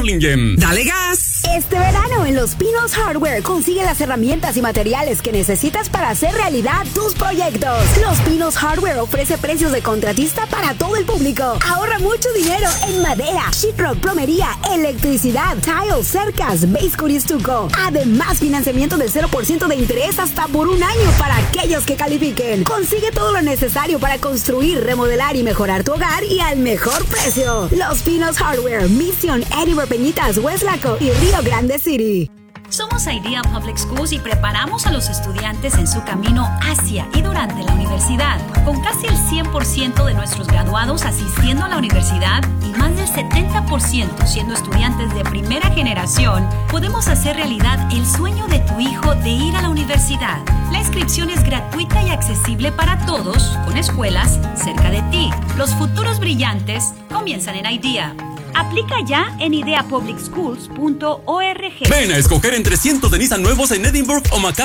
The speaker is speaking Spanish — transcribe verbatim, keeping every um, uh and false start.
Burlingame. ¡Dale gas! Este verano en Los Pinos Hardware consigue las herramientas y materiales que necesitas para hacer realidad tus proyectos. Los Pinos Hardware ofrece precios de contratista para todo el público. Ahorra mucho dinero en madera, sheetrock, plomería, electricidad, tile, cercas, base coat y estuco. Además, financiamiento del cero por ciento de interés hasta por un año para aquellos que califiquen. Consigue todo lo necesario para construir, remodelar y mejorar tu hogar y al mejor precio. Los Pinos Hardware, Mission, Edinburgh, Peñitas, Westlaco y Río Grande City. Somos IDEA Public Schools y preparamos a los estudiantes en su camino hacia y durante la universidad. Con casi el cien por ciento de nuestros graduados asistiendo a la universidad y más del setenta por ciento siendo estudiantes de primera generación, podemos hacer realidad el sueño de tu hijo de ir a la universidad. La inscripción es gratuita y accesible para todos, con escuelas cerca de ti. Los futuros brillantes comienzan en IDEA. Aplica ya en idea public schools punto org. Ven a escoger entre cientos de Nissan nuevos en Edinburgh o Macau.